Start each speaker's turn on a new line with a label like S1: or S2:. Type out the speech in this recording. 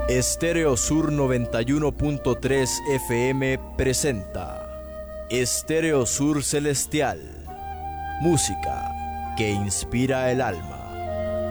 S1: Estéreo Sur 91.3 FM presenta Estéreo Sur Celestial, música que inspira el alma.